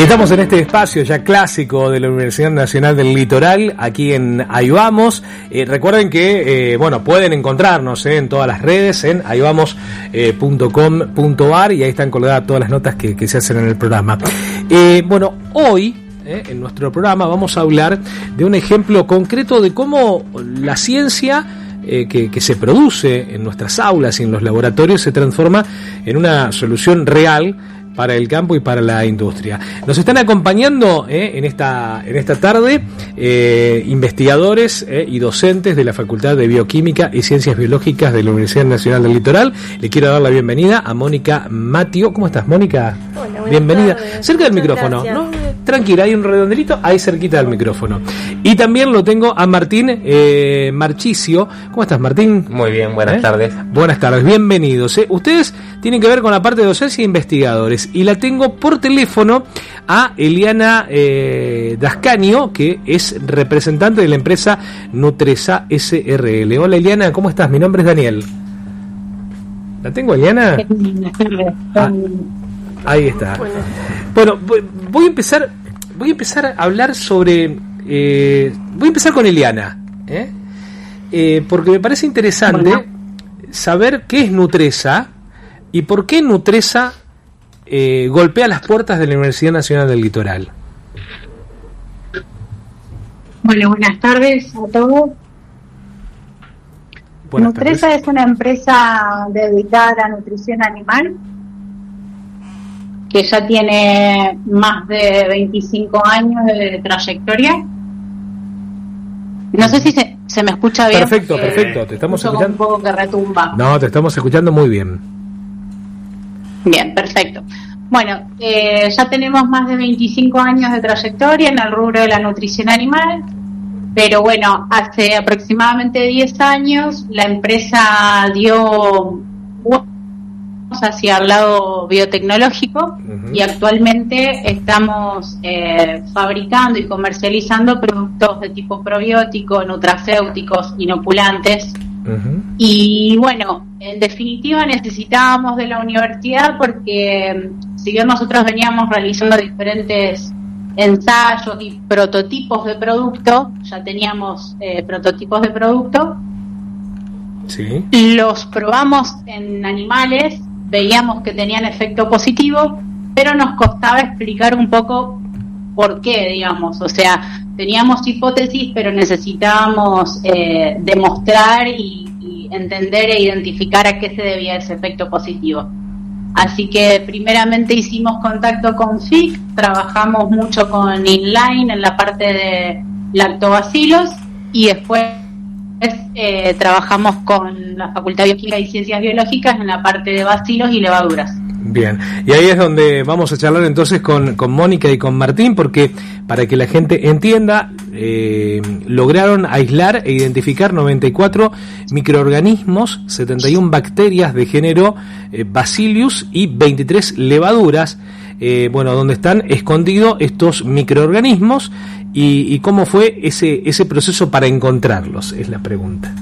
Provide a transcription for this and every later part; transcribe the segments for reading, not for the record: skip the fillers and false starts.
Y estamos en este espacio ya clásico de la Universidad Nacional del Litoral, aquí en Ahí Vamos. Recuerden que pueden encontrarnos en todas las redes, en ahivamos.com.ar, y ahí están colgadas todas las notas que se hacen en el programa. Hoy en nuestro programa vamos a hablar de un ejemplo concreto de cómo la ciencia que se produce en nuestras aulas y en los laboratorios se transforma en una solución real para el campo y para la industria. Nos están acompañando en esta tarde investigadores y docentes de la Facultad de Bioquímica y Ciencias Biológicas de la Universidad Nacional del Litoral. Le quiero dar la bienvenida a Mónica Matio. ¿Cómo estás, Mónica? Hola, bienvenida. Tardes. Cerca del micrófono, Gracias. ¿no? Tranquila, hay un redondelito ahí cerquita del micrófono. Y también lo tengo a Martín Marchicio. ¿Cómo estás, Martín? Muy bien, buenas tardes. Buenas tardes, bienvenidos. Ustedes tienen que ver con la parte de docencia e investigadores, y la tengo por teléfono a Eliana Dascanio, que es representante de la empresa Nutresa SRL. Hola, Eliana, ¿cómo estás? Mi nombre es Daniel. ¿La tengo, Eliana? Ahí está. Bueno, voy a empezar a hablar sobre... voy a empezar con Eliana, porque me parece interesante saber qué es Nutresa y por qué Nutresa golpea las puertas de la Universidad Nacional del Litoral. Bueno, buenas tardes a todos. Nutresa es una empresa dedicada a la nutrición animal que ya tiene más de 25 años de trayectoria. No sé si se me escucha bien. Perfecto, te estamos escuchando. Un poco que retumba. No, te estamos escuchando muy bien. Bien, perfecto. Bueno, ya tenemos más de 25 años de trayectoria en el rubro de la nutrición animal, pero bueno, hace aproximadamente 10 años la empresa dio hacia el lado biotecnológico. Uh-huh. Y actualmente estamos fabricando y comercializando productos de tipo probiótico, nutracéuticos, inoculantes. Uh-huh. Y bueno, en definitiva necesitábamos de la universidad porque si bien nosotros veníamos realizando diferentes ensayos y prototipos de producto, ya teníamos prototipos de producto, sí. Los probamos en animales, veíamos que tenían efecto positivo, pero nos costaba explicar un poco por qué, digamos. O sea, teníamos hipótesis, pero necesitábamos demostrar y entender e identificar a qué se debía ese efecto positivo. Así que primeramente hicimos contacto con FIC, trabajamos mucho con Inline en la parte de lactobacilos, y después trabajamos con la Facultad de Bioquímica y Ciencias Biológicas en la parte de bacilos y levaduras. Bien, y ahí es donde vamos a charlar entonces con Mónica y con Martín, porque para que la gente entienda, lograron aislar e identificar 94 microorganismos, 71 bacterias de género Bacillus y 23 levaduras, donde están escondidos estos microorganismos, y cómo fue ese proceso para encontrarlos, es la pregunta.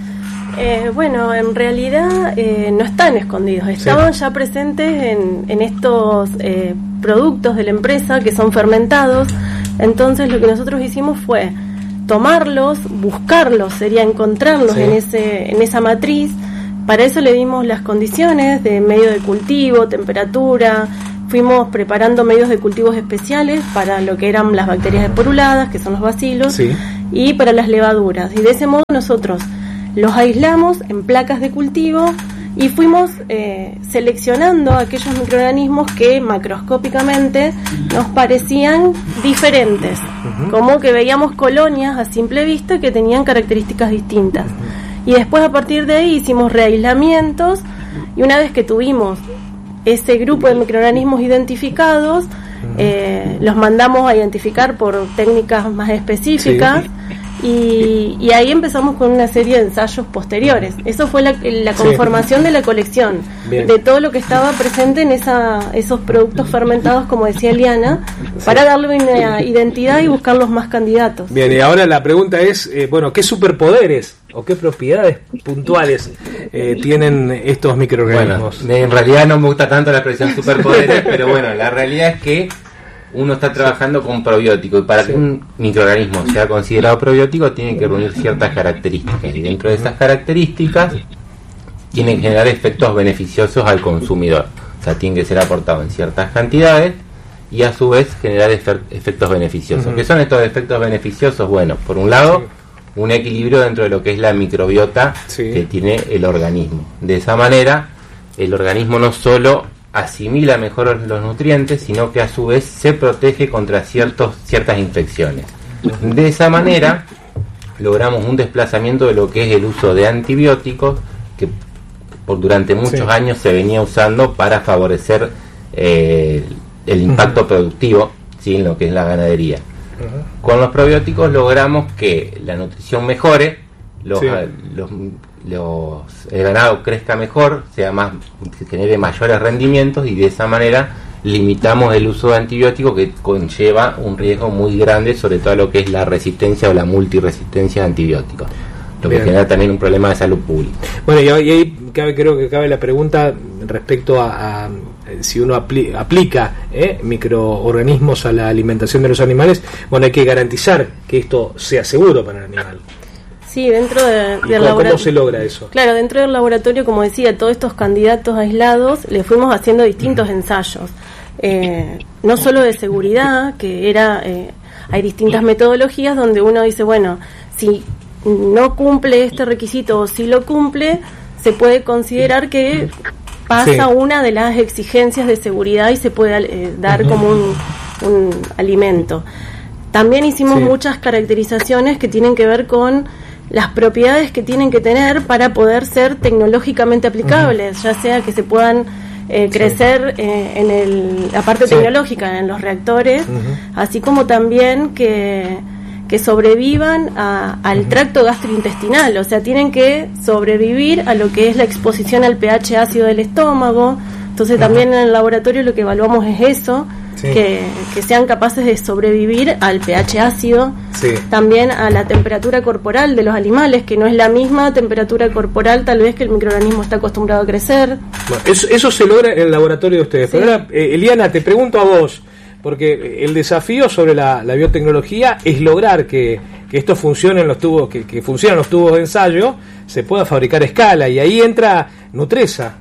En realidad no están escondidos, estaban ya presentes en estos productos de la empresa que son fermentados. Entonces lo que nosotros hicimos fue tomarlos, buscarlos, sería encontrarlos en esa matriz. Para eso le dimos las condiciones de medio de cultivo, temperatura, fuimos preparando medios de cultivos especiales para lo que eran las bacterias esporuladas, que son los bacilos, y para las levaduras. Y de ese modo nosotros los aislamos en placas de cultivo y fuimos seleccionando aquellos microorganismos que macroscópicamente nos parecían diferentes, como que veíamos colonias a simple vista que tenían características distintas. Y después, a partir de ahí, hicimos reaislamientos, y una vez que tuvimos ese grupo de microorganismos identificados, los mandamos a identificar por técnicas más específicas. Y ahí empezamos con una serie de ensayos posteriores. Eso fue la conformación de la colección. Bien. De todo lo que estaba presente en esos productos fermentados, como decía Eliana, para darle una identidad y buscar los más candidatos. Bien, y ahora la pregunta es, ¿qué superpoderes o qué propiedades puntuales tienen estos microorganismos? Bueno, en realidad no me gusta tanto la expresión superpoderes, pero bueno, la realidad es que uno está trabajando con probiótico, y para que un microorganismo sea considerado probiótico tiene que reunir ciertas características, y dentro de esas características tienen que generar efectos beneficiosos al consumidor. O sea, tienen que ser aportados en ciertas cantidades y a su vez generar efectos beneficiosos. ¿Qué son estos efectos beneficiosos? Bueno, por un lado, un equilibrio dentro de lo que es la microbiota que tiene el organismo. De esa manera, el organismo no solo asimila mejor los nutrientes, sino que a su vez se protege contra ciertas infecciones. De esa manera logramos un desplazamiento de lo que es el uso de antibióticos, que durante muchos años se venía usando para favorecer el impacto productivo, ¿sí?, en lo que es la ganadería. Con los probióticos logramos que la nutrición mejore, el ganado crezca mejor, genere mayores rendimientos, y de esa manera limitamos el uso de antibióticos, que conlleva un riesgo muy grande, sobre todo lo que es la resistencia o la multiresistencia a antibióticos, lo que genera también un problema de salud pública. Bueno, y ahí creo que cabe la pregunta respecto a si uno aplica microorganismos a la alimentación de los animales. Bueno, hay que garantizar que esto sea seguro para el animal. Sí, dentro del laboratorio. ¿Cómo se logra eso? Claro, dentro del laboratorio, como decía, todos estos candidatos aislados, le fuimos haciendo distintos ensayos. No solo de seguridad, que hay distintas metodologías donde uno dice, bueno, si no cumple este requisito o si lo cumple, se puede considerar que pasa una de las exigencias de seguridad y se puede dar como un alimento. También hicimos muchas caracterizaciones que tienen que ver con las propiedades que tienen que tener para poder ser tecnológicamente aplicables, ya sea que se puedan crecer en la parte tecnológica, en los reactores, así como también que sobrevivan al tracto gastrointestinal, o sea, tienen que sobrevivir a lo que es la exposición al pH ácido del estómago. Entonces también en el laboratorio lo que evaluamos es eso, que sean capaces de sobrevivir al pH ácido, también a la temperatura corporal de los animales, que no es la misma temperatura corporal tal vez que el microorganismo está acostumbrado a crecer. Bueno, eso se logra en el laboratorio de ustedes. Pero ahora, Eliana, te pregunto a vos, porque el desafío sobre la biotecnología es lograr que esto funcione en los tubos, que funcionen los tubos de ensayo, se pueda fabricar a escala, y ahí entra Nutresa.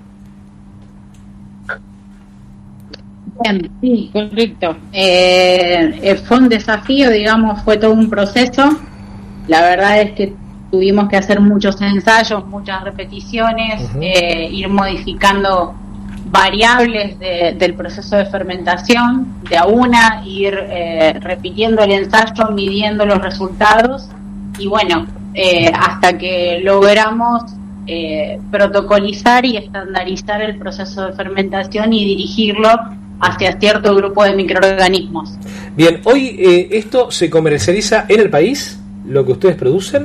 Bien, sí, correcto. Fue un desafío, digamos, fue todo un proceso. La verdad es que tuvimos que hacer muchos ensayos, muchas repeticiones, ir modificando variables del proceso de fermentación de a una, ir repitiendo el ensayo, midiendo los resultados, y bueno, hasta que logramos protocolizar y estandarizar el proceso de fermentación y dirigirlo hacia cierto grupo de microorganismos. Bien, hoy ¿esto se comercializa en el país, lo que ustedes producen?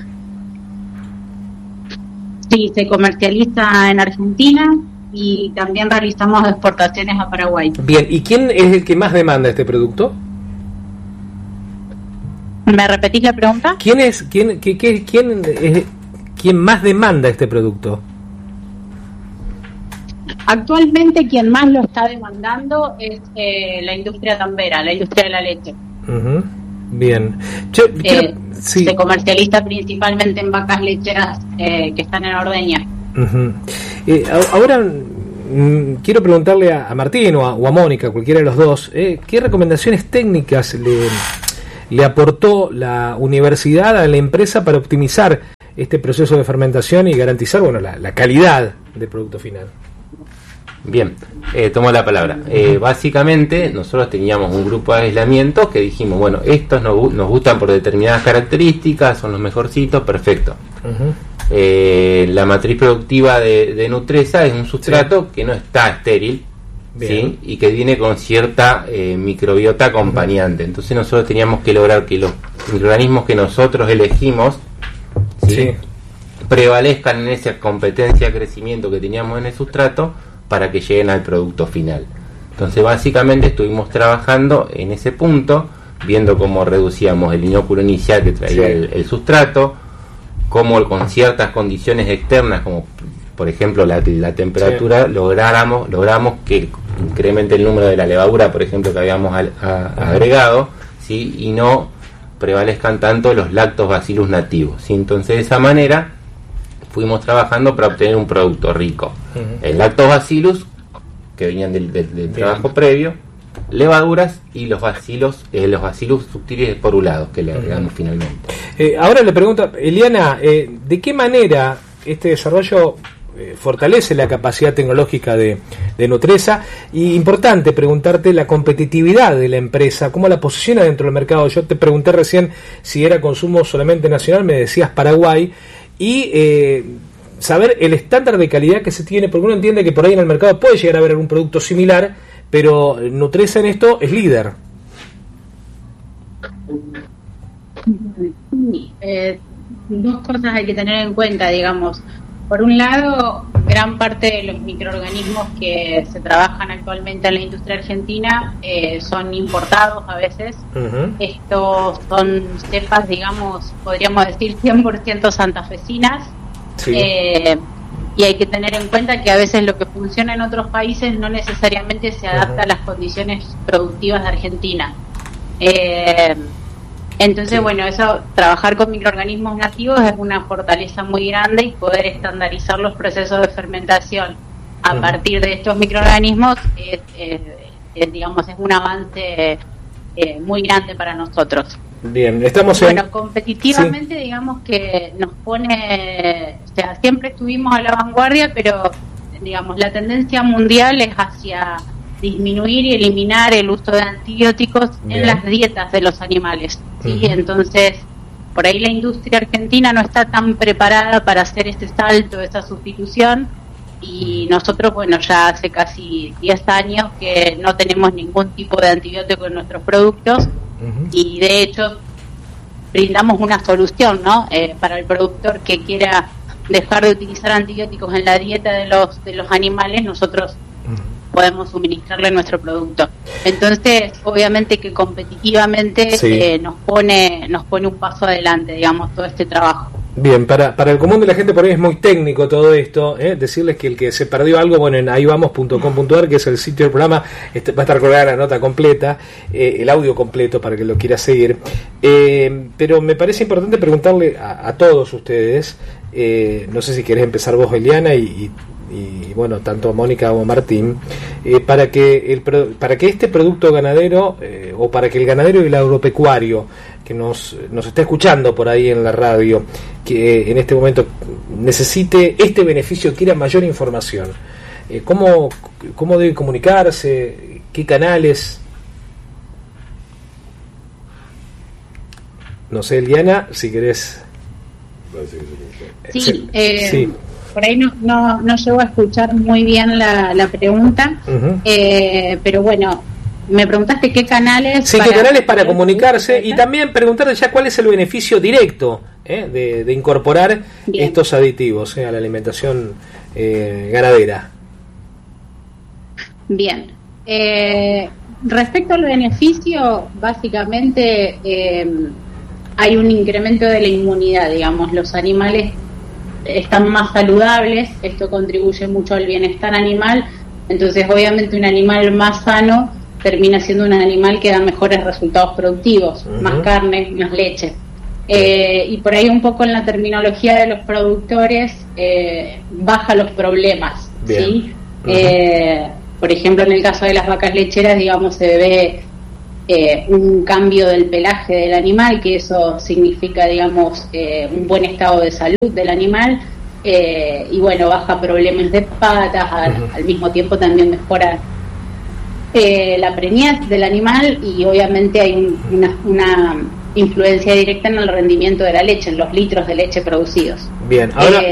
Sí, se comercializa en Argentina y también realizamos exportaciones a Paraguay. Bien, ¿y quién es el que más demanda este producto? ¿Me repetís la pregunta? ¿Quién más demanda este producto? Actualmente quien más lo está demandando es la industria tambera, la industria de la leche. Bien. Se comercializa principalmente en vacas lecheras que están en ordeña. Ahora quiero preguntarle a Martín o a Mónica, cualquiera de los dos, ¿qué recomendaciones técnicas le aportó la universidad a la empresa para optimizar este proceso de fermentación y garantizar la calidad del producto final? Bien, tomo la palabra. Básicamente nosotros teníamos un grupo de aislamientos que dijimos, bueno, estos nos gustan por determinadas características, son los mejorcitos, perfecto. La matriz productiva de Nutresa es un sustrato que no está estéril, ¿sí? Y que viene con cierta microbiota acompañante. Entonces nosotros teníamos que lograr que los microorganismos que nosotros elegimos, ¿sí? prevalezcan en esa competencia de crecimiento que teníamos en el sustrato para que lleguen al producto final. Entonces básicamente estuvimos trabajando en ese punto, viendo cómo reducíamos el inóculo inicial que traía el sustrato, cómo con ciertas condiciones externas, como por ejemplo la temperatura, logramos que incremente el número de la levadura, por ejemplo, que habíamos agregado, ¿sí? Y no prevalezcan tanto los lactobacillus nativos, ¿sí? Entonces, de esa manera fuimos trabajando para obtener un producto rico. El lactobacillus, que venían del trabajo previo, levaduras y los bacillus subtilis esporulados que le agregamos finalmente. Ahora le pregunto, Eliana, ¿de qué manera este desarrollo fortalece la capacidad tecnológica de Nutresa? Y importante preguntarte la competitividad de la empresa, cómo la posiciona dentro del mercado. Yo te pregunté recién si era consumo solamente nacional, me decías Paraguay, y saber el estándar de calidad que se tiene, porque uno entiende que por ahí en el mercado puede llegar a haber algún producto similar, pero Nutresa en esto es líder. Dos cosas hay que tener en cuenta, digamos. Por un lado, gran parte de los microorganismos que se trabajan actualmente en la industria argentina son importados a veces. Estos son cepas, digamos, podríamos decir 100% santafesinas. Sí. Y hay que tener en cuenta que a veces lo que funciona en otros países no necesariamente se adapta a las condiciones productivas de Argentina. Entonces, bueno, trabajar con microorganismos nativos es una fortaleza muy grande, y poder estandarizar los procesos de fermentación a partir de estos microorganismos digamos, es un avance muy grande para nosotros. Bien, estamos competitivamente, digamos que nos pone, o sea, siempre estuvimos a la vanguardia, pero digamos, la tendencia mundial es hacia disminuir y eliminar el uso de antibióticos en las dietas de los animales, ¿sí? Entonces, por ahí la industria argentina no está tan preparada para hacer este salto, esa sustitución, y nosotros, bueno, ya hace casi 10 años que no tenemos ningún tipo de antibiótico en nuestros productos, y de hecho brindamos una solución, ¿no? Para el productor que quiera dejar de utilizar antibióticos en la dieta de los animales, nosotros podemos suministrarle nuestro producto. Entonces, obviamente que competitivamente nos pone un paso adelante, digamos, todo este trabajo. Bien, para el común de la gente por ahí es muy técnico todo esto, decirles que el que se perdió algo, bueno, en ahívamos.com.ar, que es el sitio del programa, va a estar colgada la nota completa, el audio completo para que lo quiera seguir, pero me parece importante preguntarle a todos ustedes, no sé si querés empezar vos, Eliana, y bueno, tanto Mónica como Martín, para que este producto ganadero, o para que el ganadero y el agropecuario que nos está escuchando por ahí en la radio, que en este momento necesite este beneficio, quiera mayor información, ¿cómo debe comunicarse? ¿Qué canales? No sé, Eliana, si querés. Sí, sí. Por ahí no llego a escuchar muy bien la pregunta, pero bueno, me preguntaste qué canales. Sí, qué canales para comunicarse, y también preguntarte ya cuál es el beneficio directo de incorporar estos aditivos a la alimentación ganadera. Bien. Respecto al beneficio, básicamente hay un incremento de la inmunidad, digamos, los animales están más saludables, esto contribuye mucho al bienestar animal, entonces obviamente un animal más sano termina siendo un animal que da mejores resultados productivos, más carne, más leche. Y por ahí un poco en la terminología de los productores baja los problemas, ¿sí? Por ejemplo, en el caso de las vacas lecheras, digamos, se ve un cambio del pelaje del animal, que eso significa, digamos, un buen estado de salud del animal, y bueno, baja problemas de patas, al mismo tiempo también mejora la preñez del animal, y obviamente hay una influencia directa en el rendimiento de la leche, en los litros de leche producidos. Bien, ahora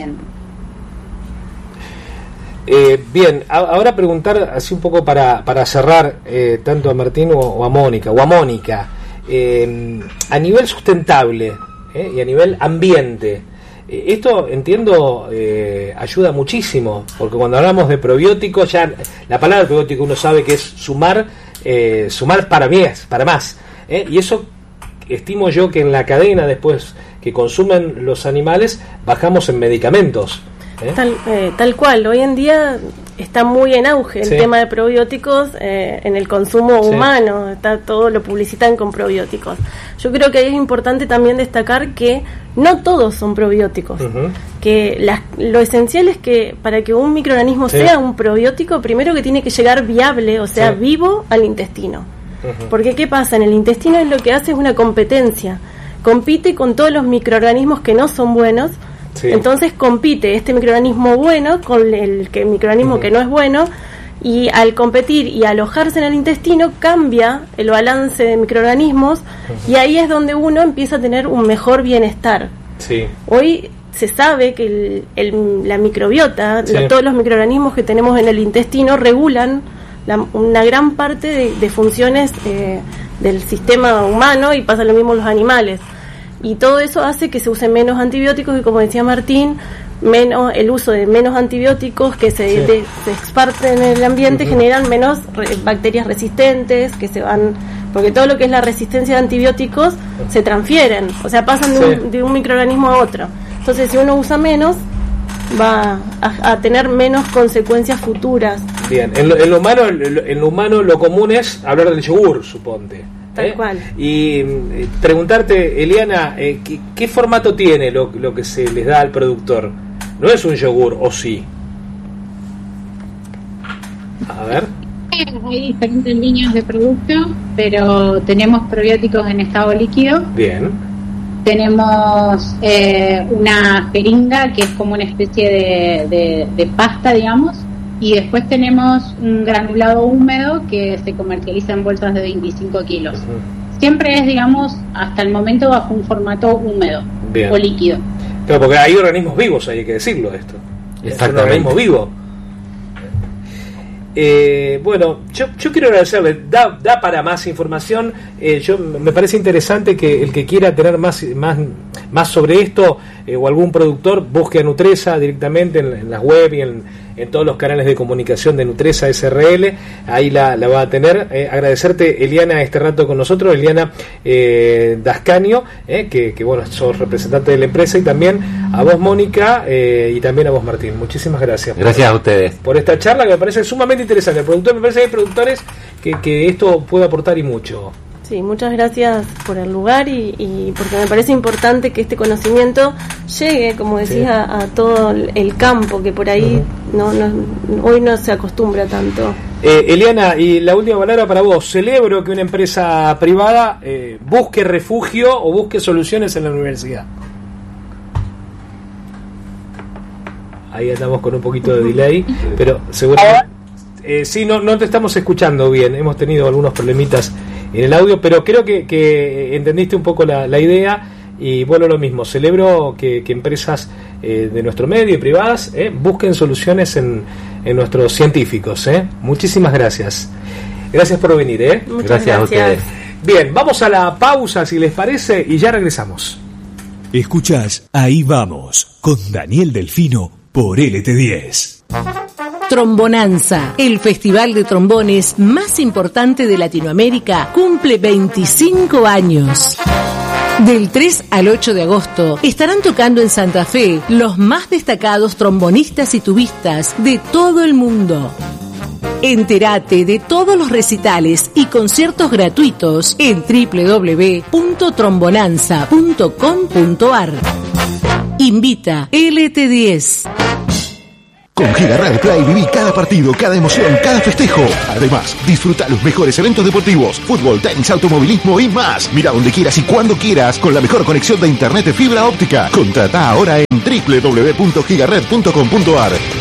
ahora preguntar así un poco para cerrar, tanto a Martín o a Mónica, a nivel sustentable y a nivel ambiente, esto entiendo ayuda muchísimo, porque cuando hablamos de probióticos, ya la palabra probiótico uno sabe que es sumar para más, y eso estimo yo que en la cadena después que consumen los animales bajamos en medicamentos. Tal cual, hoy en día está muy en auge el tema de probióticos en el consumo humano, está todo lo publicitan con probióticos. Yo creo que es importante también destacar que no todos son probióticos, que lo esencial es que para que un microorganismo sea un probiótico, primero que tiene que llegar viable, o sea, vivo al intestino. Porque ¿qué pasa? En el intestino es lo que hace es una competencia, compite con todos los microorganismos que no son buenos. Entonces compite este microorganismo bueno con el microorganismo que no es bueno, y al competir y alojarse en el intestino cambia el balance de microorganismos, y ahí es donde uno empieza a tener un mejor bienestar. Hoy se sabe que la microbiota, todos los microorganismos que tenemos en el intestino regulan una gran parte de funciones del sistema humano, y pasa lo mismo en los animales. Y todo eso hace que se usen menos antibióticos, y como decía Martín, el uso de menos antibióticos que se esparcen en el ambiente generan menos bacterias resistentes que se van, porque todo lo que es la resistencia de antibióticos se transfieren, o sea, pasan de un microorganismo a otro. Entonces, si uno usa menos, va a tener menos consecuencias futuras. Bien, en lo humano lo común es hablar del yogur, suponte. Tal cual. Y preguntarte, Eliana, ¿qué formato tiene lo que se les da al productor? ¿No es un yogur, o sí? A ver. Hay diferentes líneas de producto, pero tenemos probióticos en estado líquido. Bien. Tenemos una jeringa que es como una especie de pasta, digamos. Y después tenemos un granulado húmedo que se comercializa en bolsas de 25 kilos. Siempre es, digamos, hasta el momento bajo un formato húmedo o líquido. Claro, porque hay organismos vivos, hay que decirlo esto. Exactamente. Es un organismo vivo. Bueno, yo quiero agradecerle. Da para más información. Me parece interesante que el que quiera tener más sobre esto, o algún productor, busque a Nutresa directamente en las web y en todos los canales de comunicación de Nutresa SRL. Ahí la va a tener. Agradecerte, Eliana, este rato con nosotros. Eliana Dascanio, que bueno, sos representante de la empresa, y también a vos, Mónica, y también a vos, Martín. Muchísimas gracias. Gracias a ustedes por esta charla, que me parece sumamente interesante. El productor, me parece que hay productores que esto puede aportar, y mucho. Sí, muchas gracias por el lugar, y porque me parece importante que este conocimiento llegue, como decía, a todo el campo, que por ahí hoy no se acostumbra tanto. Eliana, y la última palabra para vos. Celebro que una empresa privada busque refugio o busque soluciones en la universidad. Ahí estamos con un poquito de delay, pero seguramente... sí, no te estamos escuchando bien. Hemos tenido algunos problemitas en el audio, pero creo que entendiste un poco la idea. Y bueno, lo mismo, celebro que empresas de nuestro medio y privadas busquen soluciones en nuestros científicos. Muchísimas gracias. Gracias por venir. Gracias a ustedes. Bien, vamos a la pausa, si les parece, y ya regresamos. Escuchás Ahí Vamos, con Daniel Delfino por LT10. Trombonanza, el festival de trombones más importante de Latinoamérica, cumple 25 años. Del 3 al 8 de agosto estarán tocando en Santa Fe los más destacados trombonistas y tubistas de todo el mundo. Entérate de todos los recitales y conciertos gratuitos en www.trombonanza.com.ar. Invita LT10. Con Gigared Play viví cada partido, cada emoción, cada festejo. Además, disfruta los mejores eventos deportivos, fútbol, tenis, automovilismo y más. Mira donde quieras y cuando quieras con la mejor conexión de internet de fibra óptica. Contrata ahora en www.gigared.com.ar.